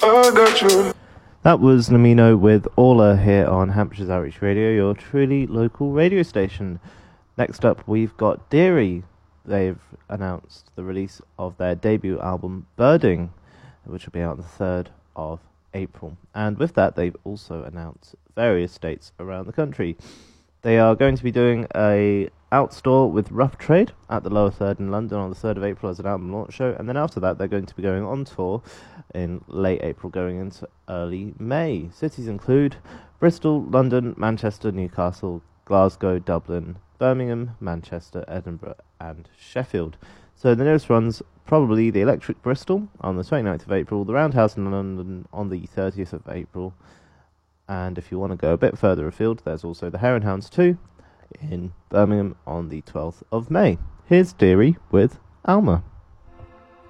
I got you. That was Namino with Orla here on Hampshire's Outreach Radio, your truly local radio station. Next up, we've got Deary. They've announced the release of their debut album, Birding, which will be out on the 3rd of April. And with that, they've also announced various dates around the country. They are going to be doing a outstore with Rough Trade at the Lower Third in London on the 3rd of April as an album launch show, and then after that they're going to be going on tour in late April going into early May. Cities include Bristol, London, Manchester, Newcastle, Glasgow, Dublin, Birmingham, Manchester, Edinburgh and Sheffield. So the nearest one's probably the Electric Bristol on the 29th of April, the Roundhouse in London on the 30th of April, and if you want to go a bit further afield, there's also the Hare and Hounds 2 in Birmingham on the 12th of May. Here's Deary with Alma.